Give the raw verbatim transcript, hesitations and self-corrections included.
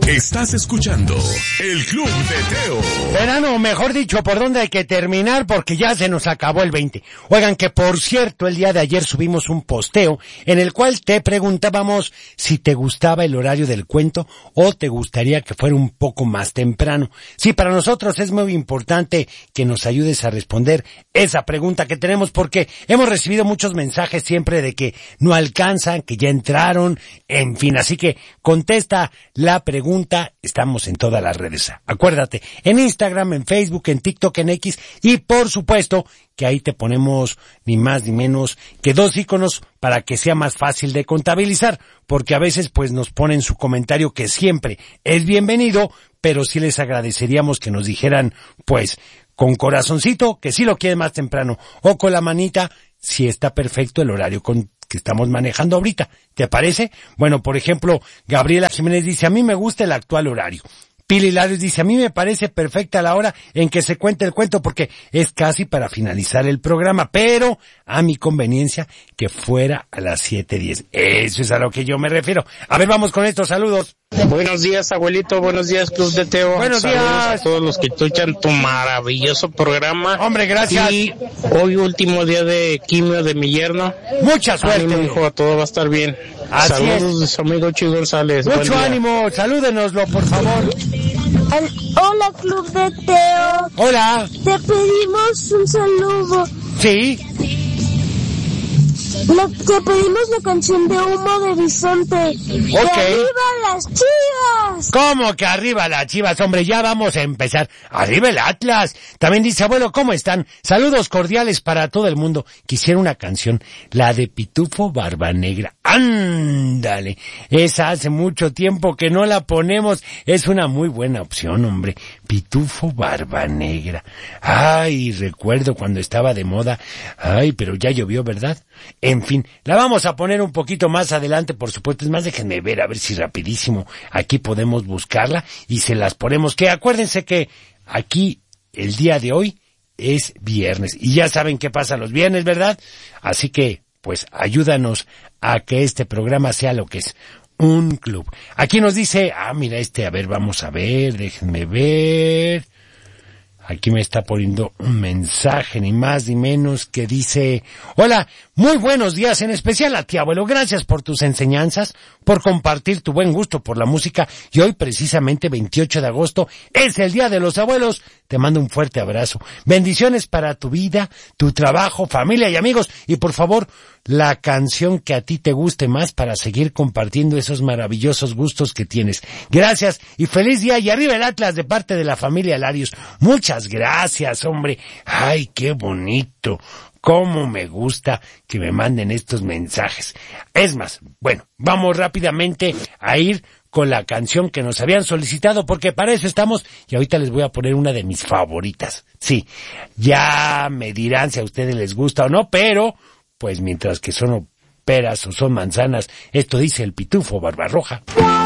Estás escuchando el Club de Teo. Verano, mejor dicho, ¿por dónde hay que terminar? Porque ya se nos acabó el veinte. Oigan, que por cierto, el día de ayer subimos un posteo en el cual te preguntábamos si te gustaba el horario del cuento o te gustaría que fuera un poco más temprano. Sí, para nosotros es muy importante que nos ayudes a responder esa pregunta que tenemos, porque hemos recibido muchos mensajes siempre de que no alcanzan, que ya entraron, en fin, así que contesta la pregunta. Estamos en todas las redes. Acuérdate, en Instagram, en Facebook, en TikTok, en X, y por supuesto que ahí te ponemos ni más ni menos que dos iconos para que sea más fácil de contabilizar, porque a veces pues nos ponen su comentario, que siempre es bienvenido, pero sí les agradeceríamos que nos dijeran pues con corazoncito que sí lo quieren más temprano, o con la manita si está perfecto el horario con que estamos manejando ahorita. ¿Te parece? Bueno, por ejemplo, Gabriela Jiménez dice, a mí me gusta el actual horario. Pili Larios dice, a mí me parece perfecta la hora en que se cuenta el cuento porque es casi para finalizar el programa, pero a mi conveniencia que fuera a las siete diez. Eso es a lo que yo me refiero. A ver, vamos con estos saludos. Buenos días, abuelito. Buenos días, Club de Teo. Buenos Saludos días a todos los que escuchan tu maravilloso programa. Hombre, gracias. Y hoy último día de quimio de mi yerno. Mucha suerte. Ánimo, hijo, todo va a estar bien. Así Saludos es. de su amigo Chuy González. Mucho ánimo, salúdenoslo, por favor. Hola, Club de Teo. Hola. Te pedimos un saludo. Sí. La, te pedimos la canción de Humo de Bisonte. Ok. ¡Arriba las Chivas! ¿Cómo que arriba las Chivas? Hombre, ya vamos a empezar. ¡Arriba el Atlas! También dice, abuelo, ¿cómo están? Saludos cordiales para todo el mundo. Quisiera una canción, la de Pitufo Barbanegra. ¡Ándale! Esa hace mucho tiempo que no la ponemos. Es una muy buena opción, hombre. Pitufo Barbanegra. Ay, recuerdo cuando estaba de moda. Ay, pero ya llovió, ¿verdad? En fin, la vamos a poner un poquito más adelante, por supuesto. Es más, déjenme ver, a ver si rapidísimo aquí podemos buscarla y se las ponemos. Que acuérdense que aquí el día de hoy es viernes y ya saben qué pasa los viernes, ¿verdad? Así que, pues, ayúdanos a que este programa sea lo que es, un club. Aquí nos dice, ah, mira este, a ver, vamos a ver, déjenme ver. Aquí me está poniendo un mensaje, ni más ni menos, que dice, hola, muy buenos días, en especial a ti, abuelo, gracias por tus enseñanzas, por compartir tu buen gusto por la música, y hoy precisamente veintiocho de agosto es el Día de los Abuelos. Te mando un fuerte abrazo. Bendiciones para tu vida, tu trabajo, familia y amigos, y por favor, la canción que a ti te guste más para seguir compartiendo esos maravillosos gustos que tienes. Gracias y feliz día, y arriba el Atlas de parte de la familia Larios. Muchas gracias, hombre. Ay, qué bonito. Cómo me gusta que me manden estos mensajes. Es más, bueno, vamos rápidamente a ir con la canción que nos habían solicitado, porque para eso estamos, y ahorita les voy a poner una de mis favoritas. Sí, ya me dirán si a ustedes les gusta o no, pero pues mientras que son peras o son manzanas, esto dice el Pitufo Barbarroja.